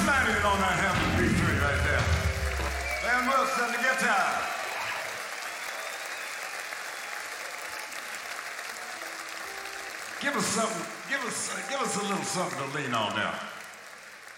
sliding on that Hammond B3 right there. Van Wilson on the guitar. Give us something, give us a little something to lean on now.